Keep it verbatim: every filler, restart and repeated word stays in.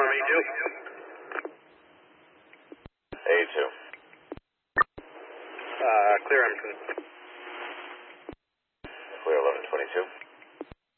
me two. A two. Uh, clear M two. Clear eleven twenty-two.